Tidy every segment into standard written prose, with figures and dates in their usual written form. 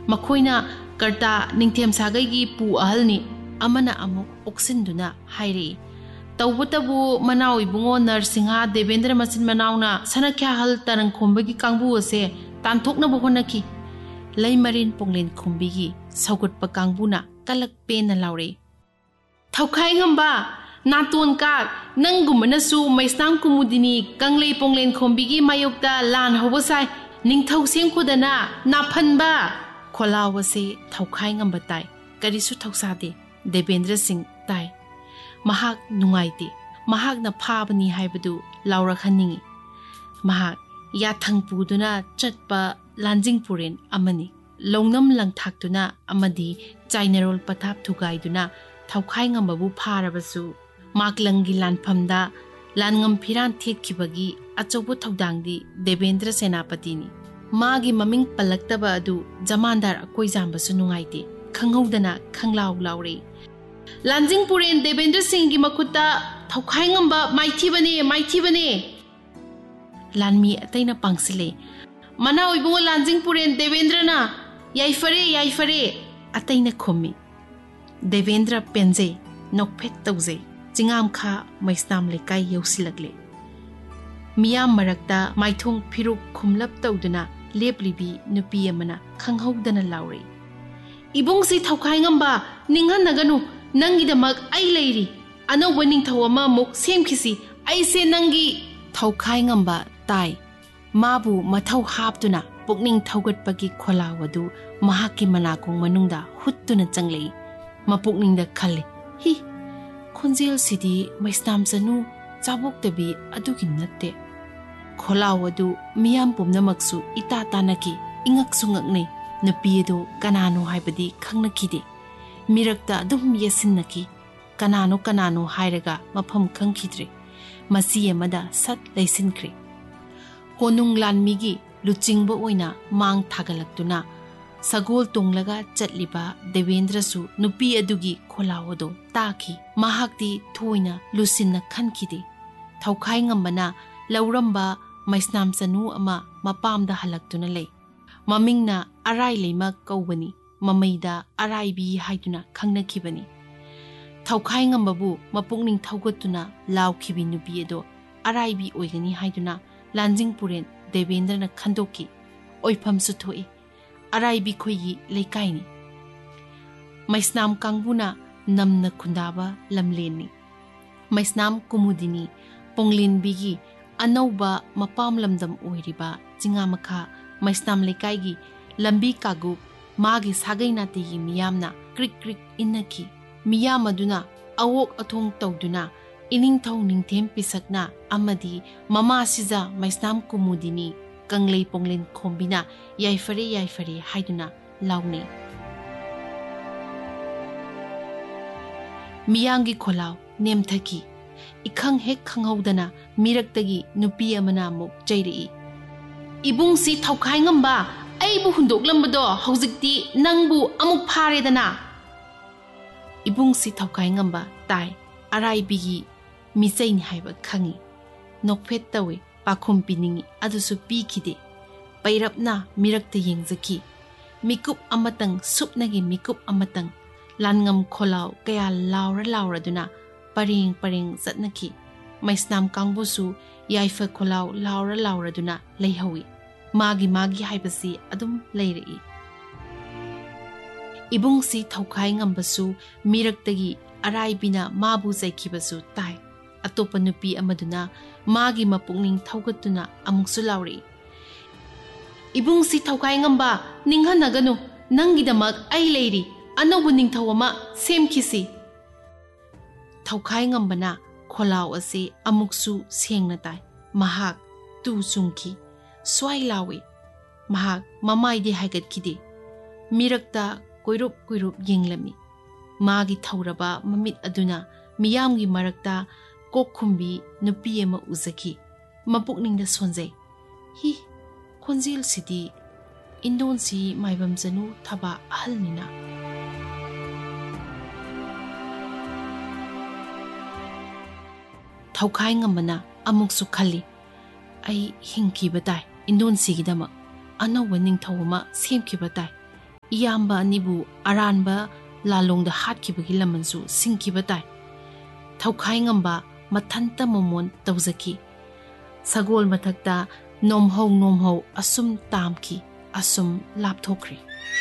ꯃꯈꯣꯏꯅ ꯀꯔꯇꯥ ꯅꯤꯡꯊꯦꯝ ꯁꯥꯒꯩꯒꯤ ꯄꯨ ꯑꯍꯜꯅꯤ ꯑꯃꯅ ꯑꯃꯨꯛ ꯑꯣꯛꯁꯤꯟꯗꯨꯅ ꯍꯥꯏꯔꯛꯏ꯫ ꯇꯧꯕꯇꯕꯨ ꯃꯅꯥꯎ ꯏꯕꯨꯡꯉꯣ ꯅꯔꯁꯤꯡꯍ ꯗꯦꯕꯦꯟꯗ꯭ꯔ ꯃꯆꯤꯟ ꯃꯅꯥꯎꯅ ꯁꯅꯥꯈ꯭ꯌꯥꯍꯜ ꯇꯔꯪꯈꯣꯝꯕꯒꯤ ꯀꯥꯡꯕꯨ ꯑꯁꯦ ꯇꯥꯟꯊꯣꯛꯅꯕ ꯍꯣꯠꯅꯈꯤ꯫ ꯂꯩꯃꯔꯦꯟ ꯄꯣꯡꯂꯦꯟ ꯈꯣꯝꯕꯤꯒꯤ ꯁꯧꯒꯠꯄ ꯀꯥꯡꯕꯨꯅ ꯀꯂꯛ ꯄꯦꯟꯅ ꯂꯥꯎꯔꯛꯏ꯫ ꯊꯧꯈꯥꯏꯉꯝꯕ, ꯅꯥꯇꯣꯟ ꯀꯥꯛ, ꯅꯪꯒꯨꯝꯕꯅꯁꯨ ꯃꯩꯁꯅꯥꯝ ꯀꯨꯃꯨꯗꯤꯅꯤ ꯀꯪꯂꯩ ꯄꯣꯡꯂꯦꯟ ꯈꯣꯝꯕꯤꯒꯤ ꯃꯥꯌꯣꯛꯇ ꯂꯥꯟ ꯍꯧꯕ ꯁꯥꯏ, ꯅꯤꯡꯊꯧ ꯁꯦꯝꯈꯣꯗꯅ ꯅꯥꯐꯟꯕ! ꯈꯣꯜꯂꯥꯎ ꯑꯁꯤ ꯊꯧꯈꯥꯏꯉꯝꯕ ꯇꯥꯏ, ꯀꯔꯤꯁꯨ ꯊꯧꯁꯥꯗꯦ꯫ ꯗꯦꯕꯦꯟꯗ꯭ꯔ ꯁꯤꯡ ꯇꯥꯏ꯫ ꯃꯍꯥꯛ ꯅꯨꯡꯉꯥꯏꯇꯦ, ꯃꯍꯥꯛꯅ ꯐꯥꯕꯅꯤ ꯍꯥꯏꯕꯗꯨ ꯂꯥꯎꯔꯛꯍꯟꯅꯤꯡꯏ꯫ ꯃꯍꯥꯛ ꯌꯥꯊꯪ ꯄꯨꯗꯨꯅ ꯆꯠꯄ ꯂꯥꯟꯖꯤꯡꯄꯨꯔꯦꯟ ꯑꯃꯅꯤ꯫ ꯂꯧꯅꯝ ꯂꯪꯊꯥꯛꯇꯨꯅ ꯑꯃꯗꯤ ꯆꯥꯏꯅꯔꯣꯜ ꯄꯊꯥꯞ ꯊꯨꯒꯥꯏꯗꯨꯅ ꯊꯧꯈꯥꯏꯉꯝꯕꯕꯨ ꯐꯥꯔꯕꯁꯨ ꯃꯥꯛꯂꯪꯒꯤ ꯂꯥꯟꯐꯝꯗ ꯂꯥꯟꯉꯝ ꯐꯤꯔꯥꯟ ꯊꯦꯠꯈꯤꯕꯒꯤ ꯑꯆꯧꯕ ꯊꯧꯗꯥꯡꯗꯤ ꯗꯦꯕꯦꯟꯗ꯭ꯔ ꯁꯦꯅꯥꯄꯇꯤꯅꯤ꯫ ꯃꯥꯒꯤ ꯃꯃꯤꯡ ꯄꯜꯂꯛꯇꯕ ꯑꯗꯨ ꯖꯃꯥꯟꯗꯥꯔ ꯑꯀꯣꯏꯖꯥꯝꯕꯁꯨ ꯅꯨꯡꯉꯥꯏꯇꯦ, ꯈꯪꯍꯧꯗꯅ ꯈꯪꯂꯥꯎ ꯂꯥꯎꯔꯛꯏ꯫ ꯂꯥꯟꯖꯤꯡꯄꯨꯔꯦꯟ ꯗꯦꯕꯦꯟꯗ꯭ꯔ ꯁꯤꯡꯒꯤ ꯃꯈꯨꯠꯇ ꯊꯧꯈꯥꯏꯉꯝꯕ ꯃꯥꯏꯊꯤꯕꯅꯦ, ꯃꯥꯏꯊꯤꯕꯅꯦ! ꯂꯥꯟꯃꯤ ꯑꯇꯩꯅ ꯄꯥꯡꯁꯤꯜꯂꯦ꯫ ꯃꯅꯥꯎ ꯏꯕꯨꯡꯉꯣ ꯂꯥꯟꯖꯤꯡꯄꯨꯔꯦꯟ ꯗꯦꯕꯦꯟꯗ꯭ꯔꯅ ꯌꯥꯏꯐꯔꯦ, ꯌꯥꯏꯐꯔꯦ! ꯑꯇꯩꯅ ꯈꯨꯝꯃꯤ꯫ ꯗꯦꯕꯦꯟꯗ꯭ꯔ ꯄꯦꯟꯖꯩ, ꯅꯣꯛꯐꯦꯠ ꯇꯧꯖꯩ꯫ ꯆꯤꯡꯉꯥꯝꯈꯥ ꯃꯩꯁꯅꯥꯝ ꯂꯩꯀꯥꯏ ꯌꯧꯁꯤꯜꯂꯛꯂꯦ꯫ ꯃꯤꯌꯥꯝ ꯃꯔꯛꯇ ꯃꯥꯏꯊꯣꯡ ꯐꯤꯔꯨꯛ ꯈꯨꯝꯂꯞ ꯇꯧꯗꯨꯅ ꯂꯦꯞꯂꯤꯕꯤ ꯅꯨꯄꯤ ꯑꯃꯅ ꯈꯪꯍꯧꯗꯅ ꯂꯥꯎꯔꯛꯏ꯫ ꯏꯕꯨꯡꯁꯤ ꯊꯧꯈꯥꯏꯉꯝꯕ, ꯅꯤꯡꯍꯟꯅꯒꯅꯨ, ꯅꯪꯒꯤꯗꯃꯛ ꯑꯩ ꯂꯩꯔꯤ꯫ ꯑꯅꯧꯕ ꯅꯤꯡꯊꯧ ꯑꯃ ꯑꯃꯨꯛ ꯁꯦꯝꯈꯤꯁꯤ, ꯑꯩꯁꯦ ꯅꯪꯒꯤ꯫ ꯊꯧꯈꯥꯏꯉꯝꯕ ꯇꯥꯏ꯫ ꯃꯥꯕꯨ ꯃꯊꯧ ꯍꯥꯞꯇꯨꯅ ꯄꯨꯛꯅꯤꯡ ꯊꯧꯒꯠꯄꯒꯤ ꯈꯣꯜꯂꯥꯎ ꯑꯗꯨ ꯃꯍꯥꯛꯀꯤ ꯃꯅꯥꯀꯣꯡ ꯃꯅꯨꯡꯗ ꯍꯨꯠꯇꯨꯅ ꯆꯪꯂꯛꯏ꯫ ꯃꯄꯨꯛꯅꯤꯡꯗ ꯈꯜꯂꯤ, ꯍꯤ, ꯈꯣꯟꯖꯦꯜꯁꯤꯗꯤ ꯃꯩꯁꯅꯥꯝ ꯆꯅꯨ ꯆꯥꯕꯣꯛꯇꯕꯤ ꯑꯗꯨꯒꯤ ꯅꯠꯇꯦ꯫ ꯈꯣꯜꯂꯥꯎ ꯑꯗꯨ ꯃꯤꯌꯥꯝ ꯄꯨꯝꯅꯃꯛꯁꯨ ꯏꯇꯥ ꯇꯥꯅꯈꯤ, ꯏꯉꯛꯁꯨ ꯉꯛꯅꯩ꯫ ꯅꯨꯄꯤ ꯑꯗꯨ ꯀꯅꯥꯅꯣ ꯍꯥꯏꯕꯗꯤ ꯈꯪꯅꯈꯤꯗꯦ꯫ ꯃꯤꯔꯛꯇ ꯑꯗꯨꯝ ꯌꯦꯠꯁꯤꯟꯅꯈꯤ꯫ ꯀꯅꯥꯅꯣ ꯀꯅꯥꯅꯣ ꯍꯥꯏꯔꯒ ꯃꯐꯝ ꯈꯪꯈꯤꯗ꯭ꯔꯦ꯫ ꯃꯆꯤ ꯑꯃꯗ ꯁꯠ ꯂꯩꯁꯤꯟꯈ꯭ꯔꯦ꯫ ꯀꯣꯅꯨꯡ ꯂꯥꯟꯃꯤꯒꯤ ꯂꯨꯆꯤꯡꯕ ꯑꯣꯏꯅ ꯃꯥꯡ ꯊꯥꯒꯠꯂꯛꯇꯨꯅ ꯁꯒꯣꯜ ꯇꯣꯡꯂꯒ ꯆꯠꯂꯤꯕ ꯗꯦꯕꯦꯟꯗ꯭ꯔꯁꯨ ꯅꯨꯄꯤ ꯑꯗꯨꯒꯤ ꯈꯣꯜꯂꯥꯎ ꯑꯗꯨ ꯇꯥꯈꯤ꯫ ꯃꯍꯥꯛꯇꯤ ꯊꯣꯏꯅ ꯂꯨꯁꯤꯟꯅ ꯈꯟꯈꯤꯗꯦ꯫ ꯊꯧꯈꯥꯏꯉꯝꯕꯅ ꯂꯧꯔꯝꯕ ꯃꯩꯁꯅꯥꯝ ꯆꯅꯨ ꯑꯃ ꯃꯄꯥꯝꯗ ꯍꯜꯂꯛꯇꯨꯅ ꯂꯩ꯫ ꯃꯃꯤꯡꯅ ꯑꯔꯥꯏꯂꯩꯃ ꯀꯧꯕꯅꯤ, ꯃꯃꯩꯗ ꯑꯔꯥꯏꯕꯤ ꯍꯥꯏꯗꯨꯅ ꯈꯪꯅꯈꯤꯕꯅꯤ꯫ ꯊꯧꯈꯥꯏꯉꯝꯕꯕꯨ ꯃꯄꯨꯛꯅꯤꯡ ꯊꯧꯒꯠꯇꯨꯅ ꯂꯥꯎꯈꯤꯕꯤ ꯅꯨꯄꯤ ꯑꯗꯣ ꯑꯔꯥꯏꯕꯤ ꯑꯣꯏꯒꯅꯤ ꯍꯥꯏꯗꯨꯅ ꯂꯥꯟꯖꯤꯡꯄꯨꯔꯦꯟ ꯗꯦꯕꯦꯟꯗ꯭ꯔꯅ ꯈꯟꯗꯣꯛꯈꯤ꯫ ꯑꯣꯏꯐꯝꯁꯨ ꯊꯣꯛꯏ, ꯑꯔꯥꯏꯕꯤ ꯈꯣꯏꯒꯤ ꯂꯩꯀꯥꯏꯅꯤ꯫ ꯃꯩꯁꯅꯥꯝ ꯀꯥꯡꯕꯨꯅ ꯅꯝꯅ ꯈꯨꯟꯗꯥꯕ ꯂꯝꯂꯦꯟꯅꯤ꯫ ꯃꯩꯁꯅꯥꯝ ꯀꯨꯃꯨꯗꯤꯅꯤ ꯄꯣꯡꯂꯦꯟꯕꯤꯒꯤ ꯑꯅꯧꯕ ꯃꯄꯥꯝ ꯂꯝꯗꯝ ꯑꯣꯏꯔꯤꯕ ꯆꯤꯡꯉꯥꯃꯈꯥ ꯃꯩꯁꯅꯥꯝ ꯂꯩꯀꯥꯏꯒꯤ ꯂꯝꯕꯤ ꯀꯥꯒꯨꯞ ꯃꯥꯒꯤ ꯁꯥꯒꯩ ꯅꯥꯇꯩꯒꯤ ꯃꯤꯌꯥꯝꯅ ꯀ꯭ꯔꯤꯛ ꯀ꯭ꯔꯤꯛ ꯏꯟꯅꯈꯤ꯫ ꯃꯤꯌꯥꯝ ꯑꯗꯨꯅ ꯑꯋꯣꯛ ꯑꯊꯣꯡ ꯇꯧꯗꯨꯅ ꯏꯅꯤꯡꯊꯧ ꯅꯤꯡꯊꯦꯝ ꯄꯤꯁꯛꯅ ꯑꯃꯗꯤ ꯃꯃꯥꯁꯤꯖ ꯃꯩꯁꯅꯥꯝ ꯀꯨꯃꯨꯗꯤꯅꯤ ꯀꯪꯂꯩ ꯄꯣꯡꯂꯦꯟ ꯈꯣꯝꯕꯤꯅ ꯌꯥꯏꯐꯔꯦ, ꯌꯥꯏꯐꯔꯦ ꯍꯥꯏꯗꯨꯅ ꯂꯥꯎꯅꯩ꯫ ꯃꯤꯌꯥꯝꯒꯤ ꯈꯣꯜꯂꯥꯎ ꯅꯦꯝꯊꯈꯤ꯫ ꯏꯈꯪ ꯍꯦꯛ ꯈꯪꯍꯧꯗꯅ ꯃꯤꯔꯛꯇꯒꯤ ꯅꯨꯄꯤ ꯑꯃꯅ ꯑꯃꯨꯛ ꯆꯩꯔꯛꯏ꯫ ꯏꯕꯨꯡꯁꯤ ꯊꯧꯈꯥꯏꯉꯝꯕ, ꯑꯩꯕꯨ ꯍꯨꯟꯗꯣꯛꯂꯝꯕꯗꯣ ꯍꯧꯖꯤꯛꯇꯤ ꯅꯪꯕꯨ ꯑꯃꯨꯛ ꯐꯥꯔꯦꯗꯅ! ꯏꯕꯨꯡꯁꯤ ꯊꯧꯈꯥꯏꯉꯝꯕ ꯇꯥꯏ꯫ ꯑꯔꯥꯏꯕꯤꯒꯤ ꯃꯤꯆꯩꯅꯤ ꯍꯥꯏꯕ ꯈꯪꯏ꯫ ꯅꯣꯛꯐꯦꯠ ꯇꯧꯏ, ꯄꯥꯈꯨꯝ ꯄꯤꯅꯤꯡꯏ, ꯑꯗꯨꯁꯨ ꯄꯤꯈꯤꯗꯦ꯫ ꯄꯩꯔꯞꯅ ꯃꯤꯔꯛꯇ ꯌꯦꯡꯖꯈꯤ꯫ ꯃꯤꯀꯨꯞ ꯑꯃꯇꯪ, ꯁꯨꯞꯅꯒꯤ ꯃꯤꯀꯨꯞ ꯑꯃꯇꯪ, ꯂꯥꯟꯉꯝ ꯈꯣꯜꯂꯥꯎ ꯀꯌꯥ ꯂꯥꯎꯔꯗꯨꯅ ꯄꯔꯦꯡ ꯄꯔꯦꯡ ꯆꯠꯅꯈꯤ꯫ ꯃꯩꯁꯅꯥꯝ ꯀꯥꯡꯕꯨꯁꯨ ꯌꯥꯏꯐ ꯈꯣꯜꯂꯥꯎ ꯂꯥꯎꯔꯗꯨꯅ ꯂꯩꯍꯧꯏ꯫ ꯃꯥꯒꯤ ꯃꯥꯒꯤ ꯍꯥꯏꯕꯁꯤ ꯑꯗꯨꯝ ꯂꯩꯔꯛꯏ꯫ ꯏꯕꯨꯡꯁꯤ ꯊꯧꯈꯥꯏꯉꯝꯕꯁꯨ ꯃꯤꯔꯛꯇꯒꯤ ꯑꯔꯥꯏꯕꯤꯅ ꯃꯥꯕꯨ ꯆꯩꯈꯤꯕꯁꯨ ꯇꯥꯏ꯫ ꯑꯇꯣꯞꯄ ꯅꯨꯄꯤ ꯑꯃꯗꯨꯅ ꯃꯥꯒꯤ ꯃꯄꯨꯛꯅꯤꯡ ꯊꯧꯒꯠꯇꯨꯅ ꯑꯃꯨꯛꯁꯨ ꯂꯥꯎꯔꯛꯏ꯫ ꯏꯕꯨꯡꯁꯤ ꯊꯧꯈꯥꯏꯉꯝꯕ, ꯅꯤꯡꯍꯟꯅꯒꯅꯨ, ꯅꯪꯒꯤꯗꯃꯛ ꯑꯩ ꯂꯩꯔꯤ꯫ ꯑꯅꯧꯕ ꯅꯤꯡꯊꯧ ꯑꯃ ꯁꯦꯝꯈꯤꯁꯤ꯫ ꯊꯧꯈꯥꯏꯉꯝꯕꯅ ꯈꯣꯜꯂꯥꯎ ꯑꯁꯤ ꯑꯃꯨꯛꯁꯨ ꯁꯦꯡꯅ ꯇꯥꯏ꯫ ꯃꯍꯥꯛ ꯇꯨ ꯆꯨꯡꯈꯤ, ꯁ꯭ꯋꯥꯏ ꯂꯥꯎꯏ꯫ ꯃꯍꯥꯛ ꯃꯃꯥꯏꯗꯤ ꯍꯥꯏꯒꯠꯈꯤꯗꯦ꯫ ꯃꯤꯔꯛꯇ ꯀꯣꯏꯔꯨꯞ ꯀꯣꯏꯔꯨꯞ ꯌꯦꯡꯂꯝꯃꯤ꯫ ꯃꯥꯒꯤ ꯊꯧꯔꯕ ꯃꯃꯤꯠ ꯑꯗꯨꯅ ꯃꯤꯌꯥꯝꯒꯤ ꯃꯔꯛꯇ ꯀꯣꯛꯈꯨꯝꯕꯤ ꯅꯨꯄꯤ ꯑꯃ ꯎꯖꯈꯤ꯫ ꯃꯄꯨꯛꯅꯤꯡꯗ ꯁꯣꯟꯖꯩ, ꯍꯤ, ꯈꯣꯟꯖꯦꯜꯁꯤꯗꯤ ꯏꯟꯗꯣꯟꯁꯤ ꯃꯥꯏꯕꯝ ꯆꯅꯨ ꯊꯕꯥ ꯑꯍꯜꯅꯤꯅ꯫ ꯊꯧꯈꯥꯏꯉꯝꯕꯅ ꯑꯃꯨꯛꯁꯨ ꯈꯜꯂꯤ, ꯑꯩ ꯍꯤꯡꯈꯤꯕ ꯇꯥꯏ, ꯏꯟꯗꯣꯟꯁꯤꯒꯤꯗꯃꯛ ꯑꯅꯧꯕ ꯅꯤꯡꯊꯧ ꯑꯃ ꯁꯦꯝꯈꯤꯕ ꯇꯥꯏ꯫ ꯏꯌꯥꯝꯕ ꯑꯅꯤꯕꯨ ꯑꯔꯥꯟꯕ ꯂꯥꯂꯣꯡꯗ ꯍꯥꯠꯈꯤꯕꯒꯤ ꯂꯃꯟꯁꯨ ꯁꯤꯡꯈꯤꯕ ꯇꯥꯏ꯫ ꯊꯧꯈꯥꯏꯉꯝꯕ ꯃꯊꯟꯇ ꯃꯣꯃꯣꯟ ꯇꯧꯖꯈꯤ꯫ ꯁꯒꯣꯜ ꯃꯊꯛꯇ ꯅꯣꯝꯍꯧ ꯑꯁꯨꯝ ꯇꯥꯝꯈꯤ, ꯑꯁꯨꯝ ꯂꯥꯞꯊꯣꯛꯈ꯭ꯔꯦ꯫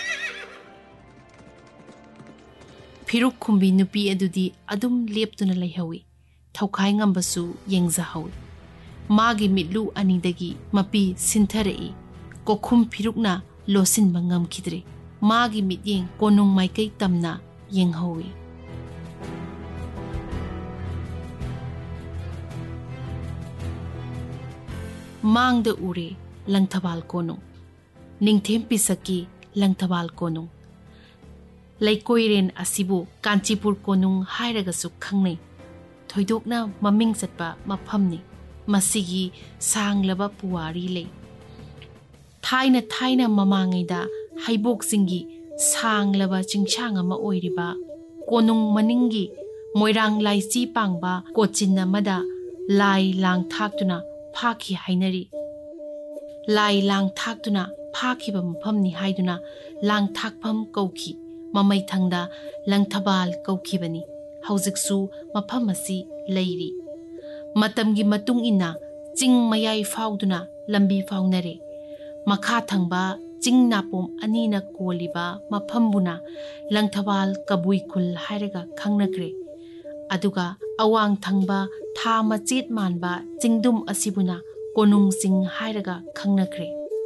ꯐꯤꯔꯨꯛ ꯈꯨꯝꯕꯤ ꯅꯨꯄꯤ ꯑꯗꯨꯗꯤ ꯑꯗꯨꯝ ꯂꯦꯞꯇꯨꯅ ꯂꯩꯍꯧꯏ꯫ ꯊꯧꯈꯥꯏꯉꯝꯕꯁꯨ ꯌꯦꯡꯖꯍꯧꯏ꯫ ꯃꯥꯒꯤ ꯃꯤꯠꯂꯨ ꯑꯅꯤꯗꯒꯤ ꯃꯄꯤ ꯁꯤꯟꯊꯔꯛꯏ꯫ ꯀꯣꯛꯈꯨꯝ ꯐꯤꯔꯨꯛꯅ ꯂꯣꯠꯁꯤꯟꯕ ꯉꯝꯈꯤꯗ꯭ꯔꯦ꯫ ꯃꯥꯒꯤ ꯃꯤꯠꯌꯦꯡ ꯀꯣꯅꯨꯡ ꯃꯥꯏꯀꯩ ꯇꯝꯅ ꯌꯦꯡꯍꯧꯏ꯫ ꯃꯥꯡꯗ ꯎꯔꯦ ꯂꯪꯊꯕꯥꯜ ꯀꯣꯅꯨꯡ, ꯅꯤꯡꯊꯦꯝ ꯄꯤꯁꯛꯀꯤ ꯂꯪꯊꯕꯥꯜ ꯀꯣꯅꯨꯡ꯫ ꯂꯩꯀꯣꯏꯔꯦꯟ ꯑꯁꯤꯕꯨ ꯀꯥꯟꯆꯤꯄꯨꯔ ꯀꯣꯅꯨꯡ ꯍꯥꯏꯔꯒꯁꯨ ꯈꯪꯅꯩ꯫ ꯊꯣꯏꯗꯣꯛꯅ ꯃꯃꯤꯡ ꯆꯠꯄ ꯃꯐꯝꯅꯤ꯫ ꯃꯁꯤꯒꯤ ꯁꯥꯡꯂꯕ ꯄꯨꯋꯥꯔꯤ ꯂꯩ꯫ ꯊꯥꯏꯅ ꯃꯃꯥꯡꯉꯩꯗ ꯍꯩꯕꯣꯛꯁꯤꯡꯒꯤ ꯁꯥꯡꯂꯕ ꯆꯤꯡꯁꯥꯡ ꯑꯃ ꯑꯣꯏꯔꯤꯕ ꯀꯣꯅꯨꯡ ꯃꯅꯤꯡꯒꯤ ꯃꯣꯏꯔꯥꯡ ꯂꯥꯏꯆꯤ ꯄꯥꯡꯕ ꯀꯣꯆꯤꯟ ꯑꯃꯗ ꯂꯥꯏ ꯂꯥꯡ ꯊꯥꯛꯇꯨꯅ ꯐꯥꯈꯤ ꯍꯥꯏꯅꯔꯤ꯫ ꯂꯥꯏ ꯂꯥꯡ ꯊꯥꯛꯇꯨꯅ ꯐꯥꯈꯤꯕ ꯃꯐꯝꯅꯤ ꯍꯥꯏꯗꯨꯅ ꯂꯥꯡ ꯊꯥꯛꯐꯝ ꯀꯧꯈꯤ꯫ ꯃꯃꯩꯊꯪꯗ ꯂꯪꯊꯕꯥꯜ ꯀꯧꯈꯤꯕꯅꯤ꯫ ꯍꯧꯖꯤꯛꯁꯨ ꯃꯐꯝ ꯑꯁꯤ ꯂꯩꯔꯤ꯫ ꯃꯇꯝꯒꯤ ꯃꯇꯨꯡ ꯏꯟꯅ ꯆꯤꯡ ꯃꯌꯥꯏ ꯐꯥꯎꯗꯨꯅ ꯂꯝꯕꯤ ꯐꯥꯎꯅꯔꯦ꯫ ꯃꯈꯥ ꯊꯪꯕ ꯆꯤꯡ ꯅꯥꯄꯣꯝ ꯑꯅꯤꯅ ꯀꯣꯜꯂꯤꯕ ꯃꯐꯝꯕꯨꯅ ꯂꯪꯊꯕꯥꯜ ꯀꯕꯨꯏ ꯈꯨꯜ ꯍꯥꯏꯔꯒ ꯈꯪꯅꯈ꯭ꯔꯦ꯫ ꯑꯗꯨꯒ ꯑꯋꯥꯡ ꯊꯪꯕ ꯊꯥ ꯃꯆꯦꯠ ꯃꯥꯟꯕ ꯆꯤꯡꯗꯨꯝ ꯑꯁꯤꯕꯨꯅ ꯀꯣꯅꯨꯡ ꯆꯤꯡ ꯍꯥꯏꯔꯒ ꯈꯪꯅꯈ꯭ꯔꯦ꯫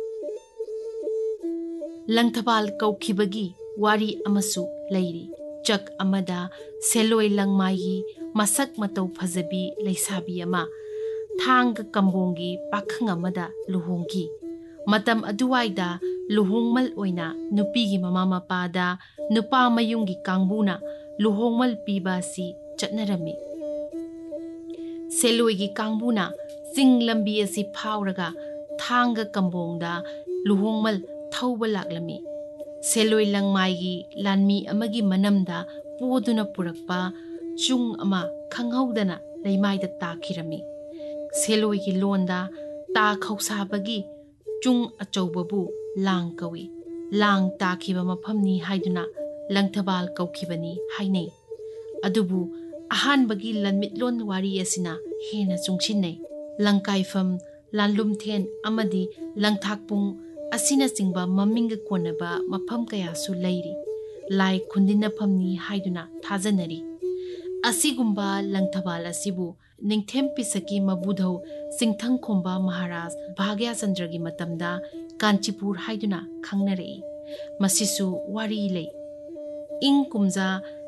ꯂꯪꯊꯕꯥꯜ ꯀꯧꯈꯤꯕꯒꯤ ꯋꯥꯔꯤ ꯑꯃꯁꯨ ꯂꯩꯔꯤ꯫ ꯆꯛ ꯑꯃꯗ ꯁꯦꯂꯣꯏ ꯂꯪꯃꯥꯏꯒꯤ ꯃꯁꯛ ꯃꯇꯧ ꯐꯖꯕꯤ ꯂꯩꯁꯥꯕꯤ ꯑꯃ ꯊꯥꯡꯒ ꯀꯝꯕꯣꯡꯒꯤ ꯄꯥꯈꯪ ꯑꯃꯗ ꯂꯨꯍꯣꯡꯈꯤ꯫ ꯃꯇꯝ ꯑꯗꯨꯋꯥꯏꯗ ꯂꯨꯍꯣꯡꯃꯜ ꯑꯣꯏꯅ ꯅꯨꯄꯤꯒꯤ ꯃꯃꯥ ꯃꯄꯥꯗ ꯅꯨꯄꯥ ꯃꯌꯨꯝꯒꯤ ꯀꯥꯡꯕꯨꯅ ꯂꯨꯍꯣꯡꯃꯜ ꯄꯤꯕ ꯑꯁꯤ ꯆꯠꯅꯔꯝꯃꯤ꯫ ꯁꯦꯂꯣꯏꯒꯤ ꯀꯥꯡꯕꯨꯅ ꯆꯤꯡ ꯂꯝꯕꯤ ꯑꯁꯤ ꯐꯥꯎꯔꯒ ꯊꯥꯡꯒ ꯀꯝꯕꯣꯡꯗ ꯂꯨꯍꯣꯡꯃꯜ ꯊꯧꯕ ꯂꯥꯛꯂꯝꯃꯤ꯫ ꯁꯦꯂꯣꯏ ꯂꯪꯃꯥꯏꯒꯤ ꯂꯥꯟꯃꯤ ꯑꯃꯒꯤ ꯃꯅꯝꯗ ꯄꯣꯗꯨꯅ ꯄꯨꯔꯛꯄ ꯆꯨꯡ ꯑꯃ ꯈꯪꯍꯧꯗꯅ ꯂꯩꯃꯥꯏꯗ ꯇꯥꯈꯤꯔꯝꯃꯤ꯫ ꯁꯦꯂꯣꯏꯒꯤ ꯂꯣꯟꯗ ꯇꯥ ꯈꯧꯁꯥꯕꯒꯤ ꯆꯨꯡ ꯑꯆꯧꯕꯕꯨ ꯂꯥꯡ ꯀꯧꯏ꯫ ꯂꯥꯡ ꯇꯥꯈꯤꯕ ꯃꯐꯝꯅꯤ ꯍꯥꯏꯗꯨꯅ ꯂꯪꯊꯕꯥꯜ ꯀꯧꯈꯤꯕꯅꯤ ꯍꯥꯏꯅꯩ꯫ ꯑꯗꯨꯕꯨ ꯑꯍꯥꯟꯕꯒꯤ ꯂꯟꯃꯤꯠꯂꯣꯟ ꯋꯥꯔꯤ ꯑꯁꯤꯅ ꯍꯦꯟꯅ ꯆꯨꯡꯁꯤꯟꯅꯩ꯫ ꯂꯪꯀꯥꯏꯐꯝ, ꯂꯥꯟꯂꯨꯝꯊꯦꯟ ꯑꯃꯗꯤ ꯂꯪꯊꯥꯛꯄꯨꯡ ꯑꯁꯤꯅꯆꯤꯡꯕ ꯃꯃꯤꯡꯒ ꯀꯣꯟꯅꯕ ꯃꯐꯝ ꯀꯌꯥꯁꯨ ꯂꯩꯔꯤ꯫ ꯂꯥꯏ ꯈꯨꯟꯗꯤꯟꯅꯐꯝꯅꯤ ꯍꯥꯏꯗꯨꯅ ꯊꯥꯖꯅꯔꯤ꯫ ꯑꯁꯤꯒꯨꯝꯕ ꯂꯪꯊꯕꯥꯜ ꯑꯁꯤꯕꯨ ꯅꯤꯡꯊꯦꯝ ꯄꯤꯁꯛꯀꯤ ꯃꯕꯨꯙꯧ ꯆꯤꯡꯊꯪꯈꯣꯝꯕ ꯃꯍꯥꯔꯥꯖ ꯚꯥꯒ꯭ꯌꯆꯟꯗ꯭ꯔꯒꯤ ꯃꯇꯝꯗ ꯀꯥꯟꯆꯤꯄꯨꯔ ꯍꯥꯏꯗꯨꯅ ꯈꯪꯅꯔꯛꯏ꯫ ꯃꯁꯤꯁꯨ ꯋꯥꯔꯤ ꯂꯩ꯫ ꯏꯪ ꯀꯨꯝꯖꯥ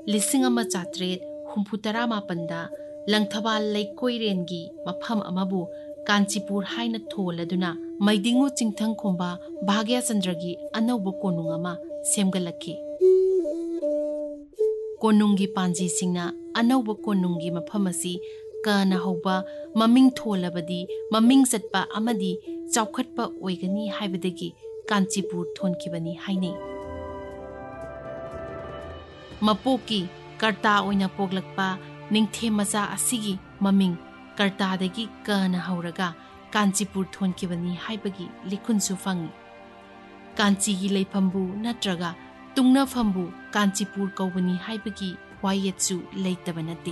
1869ꯗ ꯂꯪꯊꯕꯥꯜ ꯂꯩꯀꯣꯏꯔꯦꯟꯒꯤ ꯃꯐꯝ ꯑꯃꯕꯨ ꯀꯥꯟꯆꯤꯄꯨꯔ ꯍꯥꯏꯅ ꯊꯣꯜꯂꯗꯨꯅ ꯃꯩꯗꯤꯡꯉꯨ ꯆꯤꯡꯊꯪꯈꯣꯝꯕ ꯚꯥꯒ꯭ꯌꯆꯟꯗ꯭ꯔꯒꯤ ꯑꯅꯧꯕ ꯀꯣꯅꯨꯡ ꯑꯃ ꯁꯦꯝꯒꯠꯂꯛꯈꯤ꯫ ꯀꯣꯅꯨꯡꯒꯤ ꯄꯥꯟꯖꯤꯁꯤꯡꯅ ꯑꯅꯧꯕ ꯀꯣꯅꯨꯡꯒꯤ ꯃꯐꯝ ꯑꯁꯤ ꯀꯅ ꯍꯧꯕ ꯃꯃꯤꯡ ꯊꯣꯜꯂꯕꯗꯤ ꯃꯃꯤꯡ ꯆꯠꯄ ꯑꯃꯗꯤ ꯆꯥꯎꯈꯠꯄ ꯑꯣꯏꯒꯅꯤ ꯍꯥꯏꯕꯗꯒꯤ ꯀꯥꯟꯆꯤꯄꯨꯔ ꯊꯣꯟꯈꯤꯕꯅꯤ ꯍꯥꯏꯅꯩ꯫ ꯃꯄꯣꯛꯀꯤ ꯀꯔꯇꯥ ꯑꯣꯏꯅ ꯄꯣꯛꯂꯛꯄ ꯅꯤꯡꯊꯦꯝ ꯃꯆꯥ ꯑꯁꯤꯒꯤ ꯃꯃꯤꯡ ꯀꯔꯇꯥꯗꯒꯤ ꯀꯅ ꯍꯧꯔꯒ ꯀꯥꯟꯆꯤꯄꯨꯔ ꯊꯣꯟꯈꯤꯕꯅꯤ ꯍꯥꯏꯕꯒꯤ ꯂꯤꯈꯨꯟꯁꯨ ꯐꯪꯏ꯫ ꯀꯥꯟꯆꯤꯒꯤ ꯂꯩꯐꯝꯕꯨ ꯅꯠꯇ꯭ꯔꯒ ꯇꯨꯡꯅꯐꯝꯕꯨ ꯀꯥꯟꯆꯤꯄꯨꯔ ꯀꯧꯕꯅꯤ ꯍꯥꯏꯕꯒꯤ ꯋꯥꯌꯦꯠꯁꯨ ꯂꯩꯇꯕ ꯅꯠꯇꯦ꯫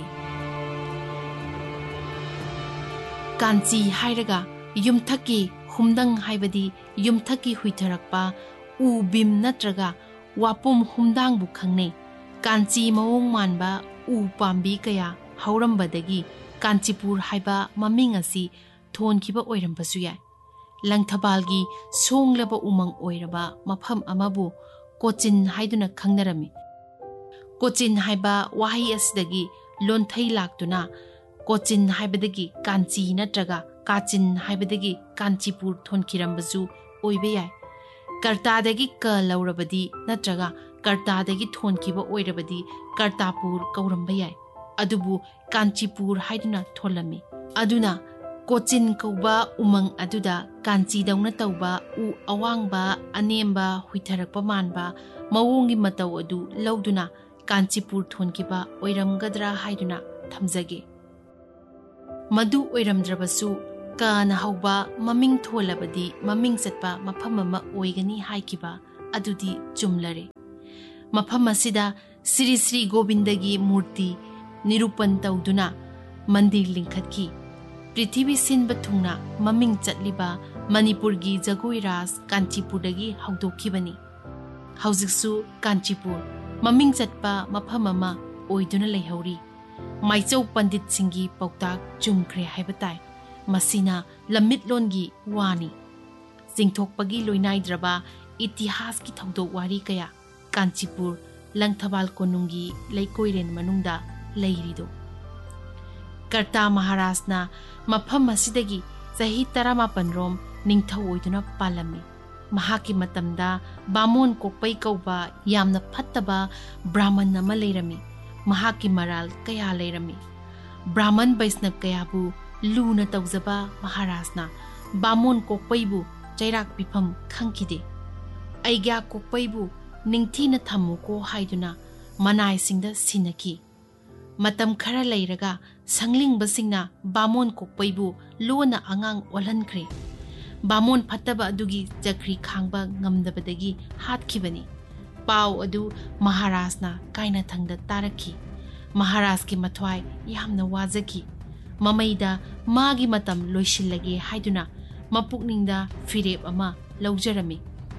ꯀꯥꯟꯆꯤ ꯍꯥꯏꯔꯒ ꯌꯨꯝꯊꯛꯀꯤ ꯍꯨꯝꯗꯪ ꯍꯥꯏꯕꯗꯤ ꯌꯨꯝꯊꯛꯀꯤ ꯍꯨꯏꯊꯔꯛꯄ ꯎ ꯕꯤꯝ ꯅꯠꯇ꯭ꯔꯒ ꯋꯥꯄꯨꯝ ꯍꯨꯝꯗꯥꯡꯕꯨ ꯈꯪꯅꯩ꯫ ꯀꯥꯟꯆꯤ ꯃꯑꯣꯡ ꯃꯥꯟꯕ ꯎ ꯄꯥꯝꯕꯤ ꯀꯌꯥ ꯍꯧꯔꯝꯕꯗꯒꯤ ꯀꯥꯟꯆꯤꯄꯨꯔ ꯍꯥꯏꯕ ꯃꯃꯤꯡ ꯑꯁꯤ ꯊꯣꯟꯈꯤꯕ ꯑꯣꯏꯔꯝꯕꯁꯨ ꯌꯥꯏ꯫ ꯂꯪꯊꯕꯥꯜꯒꯤ ꯁꯣꯡꯂꯕ ꯎꯃꯪ ꯑꯣꯏꯔꯕ ꯃꯐꯝ ꯑꯃꯕꯨ ꯀꯣꯆꯤꯟ ꯍꯥꯏꯗꯨꯅ ꯈꯪꯅꯔꯝꯃꯤ꯫ ꯀꯣꯆꯤꯟ ꯍꯥꯏꯕ ꯋꯥꯍꯩ ꯑꯁꯤꯗꯒꯤ ꯂꯣꯟꯊꯩ ꯂꯥꯛꯇꯨꯅ ꯀꯣꯆꯤꯟ ꯍꯥꯏꯕꯗꯒꯤ ꯀꯥꯟꯆꯤ ꯅꯠꯇ꯭ꯔꯒ ꯀꯥꯆꯤꯟ ꯍꯥꯏꯕꯗꯒꯤ ꯀꯥꯟꯆꯤꯄꯨꯔ ꯊꯣꯟꯈꯤꯔꯝꯕꯁꯨ ꯑꯣꯏꯕ ꯌꯥꯏ꯫ ꯀꯔꯇꯥꯗꯒꯤ ꯀ ꯂꯧꯔꯕꯗꯤ ꯅꯠꯇ꯭ꯔꯒ ꯀꯔꯇꯥꯗꯒꯤ ꯊꯣꯟꯈꯤꯕ ꯑꯣꯏꯔꯕꯗꯤ ꯀꯔꯇꯥꯄꯨꯔ ꯀꯧꯔꯝꯕ ꯌꯥꯏ꯫ ꯑꯗꯨꯕꯨ ꯀꯥꯟꯆꯤꯄꯨꯔ ꯍꯥꯏꯗꯨꯅ ꯊꯣꯜꯂꯝꯃꯤ꯫ ꯑꯗꯨꯅ ꯀꯣꯆꯤꯟ ꯀꯧꯕ ꯎꯃꯪ ꯑꯗꯨꯗ ꯀꯥꯟꯆꯤꯗꯧꯅ ꯇꯧꯕ ꯎ ꯑꯋꯥꯡꯕ ꯑꯅꯦꯝꯕ ꯍꯨꯏꯊꯔꯛꯄ ꯃꯥꯟꯕ ꯃꯑꯣꯡꯒꯤ ꯃꯇꯧ ꯑꯗꯨ ꯂꯧꯗꯨꯅ ꯀꯥꯟꯆꯤꯄꯨꯔ ꯊꯣꯟꯈꯤꯕ ꯑꯣꯏꯔꯝꯒꯗ꯭ꯔꯥ ꯍꯥꯏꯗꯨꯅ ꯊꯝꯖꯒꯦ꯫ ꯃꯗꯨ ꯑꯣꯏꯔꯝꯗ꯭ꯔꯕꯁꯨ ꯀꯅ ꯍꯧꯕ ꯃꯃꯤꯡ ꯊꯣꯜꯂꯕꯗꯤ ꯃꯃꯤꯡ ꯆꯠꯄ ꯃꯐꯝ ꯑꯃ ꯑꯣꯏꯒꯅꯤ ꯍꯥꯏꯈꯤꯕ ꯑꯗꯨꯗꯤ ꯆꯨꯝꯂꯔꯦ꯫ ꯃꯐꯝ ꯑꯁꯤꯗ ꯁ꯭ꯔꯤ ꯁ꯭ꯔꯤ ꯒꯣꯕꯤꯟꯗꯒꯤ ꯃꯨꯔꯇꯤ ꯅꯤꯔꯨꯄꯟ ꯇꯧꯗꯨꯅ ꯃꯟꯗꯤꯔ ꯂꯤꯡꯈꯠꯈꯤ꯫ ꯄ꯭ꯔꯤꯊꯤꯕꯤ ꯁꯤꯟꯕ ꯊꯨꯡꯅ ꯃꯃꯤꯡ ꯆꯠꯂꯤꯕ ꯃꯅꯤꯄꯨꯔꯒꯤ ꯖꯒꯣꯏ ꯔꯥꯖ ꯀꯥꯟꯆꯤꯄꯨꯔꯗꯒꯤ ꯍꯧꯗꯣꯛꯈꯤꯕꯅꯤ꯫ ꯍꯧꯖꯤꯛꯁꯨ ꯀꯥꯟꯆꯤꯄꯨꯔ ꯃꯃꯤꯡ ꯆꯠꯄ ꯃꯐꯝ ꯑꯃ ꯑꯣꯏꯗꯨꯅ ꯂꯩꯍꯧꯔꯤ꯫ ꯃꯥꯏꯆꯧ ꯄꯟꯗꯤꯠꯁꯤꯡꯒꯤ ꯄꯥꯎꯇꯥꯛ ꯆꯨꯝꯈ꯭ꯔꯦ ꯍꯥꯏꯕ ꯇꯥꯏ꯫ ꯃꯁꯤꯅ ꯂꯝꯃꯤꯠꯂꯣꯟꯒꯤ ꯋꯥꯅꯤ꯫ ꯆꯤꯡꯊꯣꯛꯄꯒꯤ ꯂꯣꯏꯅꯥꯏꯗ꯭ꯔꯕ ꯏꯇꯤꯍꯥꯁꯀꯤ ꯊꯧꯗꯣꯛ ꯋꯥꯔꯤ ꯀꯌꯥ ꯀꯥꯟꯆꯤꯄꯨꯔ ꯂꯪꯊꯕꯥꯜ ꯀꯣꯅꯨꯡꯒꯤ ꯂꯩꯀꯣꯏꯔꯦꯟ ꯃꯅꯨꯡꯗ ꯂꯩꯔꯤꯗꯣ꯫ ꯀꯔꯇꯥ ꯃꯍꯥꯔꯥꯖꯅ ꯃꯐꯝ ꯑꯁꯤꯗꯒꯤ ꯆꯍꯤ 19 ꯔꯣꯝ ꯅꯤꯡꯊꯧ ꯑꯣꯏꯗꯨꯅ ꯄꯥꯜꯂꯝꯃꯤ꯫ ꯃꯍꯥꯛꯀꯤ ꯃꯇꯝꯗ ꯕꯥꯃꯣꯟ ꯀꯣꯛꯄꯩ ꯀꯧꯕ ꯌꯥꯝꯅ ꯐꯠꯇꯕ ꯕ꯭ꯔꯥꯍꯃꯟ ꯑꯃ ꯂꯩꯔꯝꯃꯤ꯫ ꯃꯍꯥꯛꯀꯤ ꯃꯔꯥꯜ ꯀꯌꯥ ꯂꯩꯔꯝꯃꯤ꯫ ꯕ꯭ꯔꯥꯍꯃꯟ ꯕꯩꯁꯅꯕ ꯀꯌꯥꯕꯨ ꯂꯨꯅ ꯇꯧꯖꯕ ꯃꯍꯥꯔꯥꯖꯅ ꯕꯥꯃꯣꯟ ꯀꯣꯛꯄꯩꯕꯨ ꯆꯩꯔꯥꯛ ꯄꯤꯐꯝ ꯈꯪꯈꯤꯗꯦ꯫ ꯑꯩꯒ꯭ꯌꯥ ꯀꯣꯛꯄꯩꯕꯨ ꯅꯤꯡꯊꯤꯅ ꯊꯝꯃꯨꯀꯣ ꯍꯥꯏꯗꯨꯅ ꯃꯅꯥꯏꯁꯤꯡꯗ ꯁꯤꯟꯅꯈꯤ꯫ ꯃꯇꯝ ꯈꯔ ꯂꯩꯔꯒ ꯁꯪꯂꯤꯡꯕꯁꯤꯡꯅ ꯕꯥꯃꯣꯟ ꯀꯣꯛꯄꯩꯕꯨ ꯂꯣꯟꯅ ꯑꯉꯥꯡ ꯑꯣꯜꯍꯟꯈ꯭ꯔꯦ꯫ ꯕꯥꯃꯣꯟ ꯐꯠꯇꯕ ꯑꯗꯨꯒꯤ ꯆꯀ꯭ꯔꯤ ꯈꯥꯡꯕ ꯉꯝꯗꯕꯗꯒꯤ ꯍꯥꯠꯈꯤꯕꯅꯤ꯫ ꯄꯥꯎ ꯑꯗꯨ ꯃꯍꯥꯔꯥꯖꯅ ꯀꯥꯏꯅꯊꯪꯗ ꯇꯥꯔꯛꯈꯤ꯫ ꯃꯍꯥꯔꯥꯖꯀꯤ ꯃꯊ꯭ꯋꯥꯏ ꯌꯥꯝꯅ ꯋꯥꯖꯈꯤ꯫ ꯃꯃꯩꯗ ꯃꯥꯒꯤ ꯃꯇꯝ ꯂꯣꯏꯁꯤꯜꯂꯒꯦ ꯍꯥꯏꯗꯨꯅ ꯃꯄꯨꯛꯅꯤꯡꯗ ꯐꯤꯔꯦꯞ ꯑꯃ ꯂꯧꯖꯔꯝꯃꯤ꯫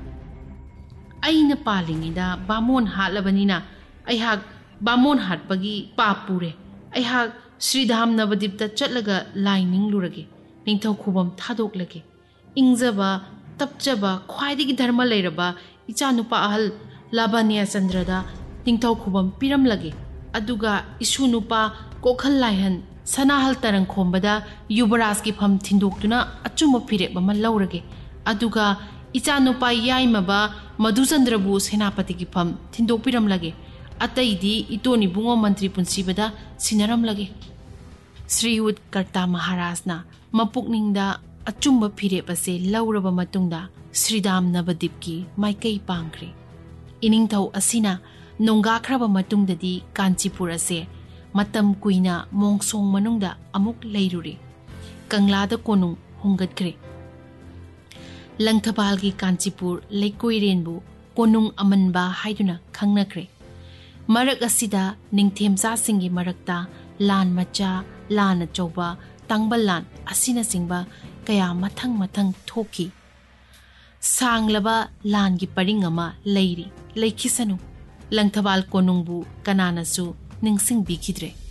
ꯑꯩꯅ ꯄꯥꯜꯂꯤꯉꯩꯗ ꯕꯥꯃꯣꯟ ꯍꯥꯠꯂꯕꯅꯤꯅ ꯑꯩꯍꯥꯛ ꯕꯥꯃꯣꯟ ꯍꯥꯠꯄꯒꯤ ꯄꯥꯞ ꯄꯨꯔꯦ꯫ ꯑꯩꯍꯥꯛ ꯁ꯭ꯔꯤꯙꯥꯝ ꯅꯕꯗꯤꯞꯇ ꯆꯠꯂꯒ ꯂꯥꯏ ꯅꯤꯡꯂꯨꯔꯒꯦ꯫ ꯅꯤꯡꯊꯧ ꯈꯨꯕꯝ ꯊꯥꯗꯣꯛꯂꯒꯦ꯫ ꯏꯪꯖꯕ ꯇꯞꯆꯕ ꯈ꯭ꯋꯥꯏꯗꯒꯤ ꯙꯔꯃ ꯂꯩꯔꯕ ꯏꯆꯥꯅꯨꯄꯥ ꯑꯍꯜ ꯂꯥꯚꯥꯅ꯭ꯌ ꯆꯟꯗ꯭ꯔꯗ ꯅꯤꯡꯊꯧ ꯈꯨꯕꯝ ꯄꯤꯔꯝꯂꯒꯦ꯫ ꯑꯗꯨꯒ ꯏꯁꯨ ꯅꯨꯄꯥ ꯀꯣꯈꯜ ꯂꯥꯏꯍꯟ ꯁꯅꯥꯍꯜ ꯇꯔꯪꯈꯣꯝꯕꯗ ꯌꯨꯕꯔꯥꯖꯀꯤ ꯐꯝ ꯊꯤꯟꯗꯣꯛꯇꯨꯅ ꯑꯆꯨꯝꯕ ꯐꯤꯔꯦꯞ ꯑꯃ ꯂꯧꯔꯒꯦ꯫ ꯑꯗꯨꯒ ꯏꯆꯥꯅꯨꯄꯥ ꯌꯥꯏꯃꯕ ꯃꯙꯨꯆꯟꯗ꯭ꯔꯕꯨ ꯁꯦꯅꯥꯄꯇꯤꯒꯤ ꯐꯝ ꯊꯤꯟꯗꯣꯛꯄꯤꯔꯝꯂꯒꯦ꯫ ꯑꯇꯩꯗꯤ ꯏꯇꯣꯟ ꯏꯕꯨꯡꯉꯣ ꯃꯟꯇ꯭ꯔꯤ ꯄꯨꯟꯁꯤꯕꯗ ꯁꯤꯟꯅꯔꯝꯂꯒꯦ꯫ ಶ್ರೀಯುತ ꯀꯔꯇꯥ ꯃꯍꯥꯔꯥꯖꯅ ꯃꯄꯨꯛꯅꯤꯡꯗ ꯑꯆꯨꯝꯕ ꯐꯤꯔꯦꯞ ꯑꯁꯦ ꯂꯧꯔꯕ ꯃꯇꯨꯡꯗ ಶ್ರೀಧಾꯝ ನವದೀಪ್ꯀꯤ ꯃꯥꯏꯀꯩ ꯄꯥꯡꯈ꯭ꯔꯦ꯫ ꯏꯅꯤꯡꯊꯧ ꯑꯁꯤꯅ ꯅꯣꯡꯒꯥꯈ꯭ꯔꯕ ꯃꯇꯨꯡꯗꯗꯤ ꯀꯥꯟꯆꯤꯄꯨꯔ ꯑꯁꯦ ꯃꯇꯝ ꯀꯨꯏꯅ ꯃꯣꯡꯁꯣꯡ ꯃꯅꯨꯡꯗ ꯑꯃꯨꯛ ꯂꯩꯔꯨꯔꯦ꯫ ꯀꯪꯂꯥꯗ ꯀꯣꯅꯨꯡ ꯍꯣꯡꯒꯠꯈ꯭ꯔꯦ꯫ ꯂꯪꯊꯕꯥꯜꯒꯤ ꯀꯥꯟꯆꯤꯄꯨꯔ ꯂꯩꯀꯣꯏꯔꯦꯟꯕꯨ ꯀꯣꯅꯨꯡ ꯑꯃꯟꯕ ꯍꯥꯏꯗꯨꯅ ꯈꯪꯅꯈ꯭ꯔꯦ꯫ ꯃꯔꯛ ꯑꯁꯤꯗ ꯅꯤꯡꯊꯦꯝꯆꯥꯁꯤꯡꯒꯤ ꯃꯔꯛꯇ ꯂꯥꯟ ꯃꯆꯥ, ꯂꯥꯟ ꯑꯆꯧꯕ, ꯇꯥꯡꯕꯜ ꯂꯥꯟ ꯑꯁꯤꯅꯆꯤꯡꯕ ꯀꯌꯥ ꯃꯊꯪ ꯃꯊꯪ ꯊꯣꯛꯈꯤ꯫ ꯁꯥꯡꯂꯕ ꯂꯥꯟꯒꯤ ꯄꯔꯤꯡ ꯑꯃ ꯂꯩꯈꯤꯁꯅꯨ꯫ ꯂꯪꯊꯕꯥꯜ ꯀꯣꯅꯨꯡꯕꯨ ꯀꯅꯥꯅꯁꯨ ꯅꯤꯡꯁꯤꯡꯕꯤꯈꯤꯗ꯭ꯔꯦ꯫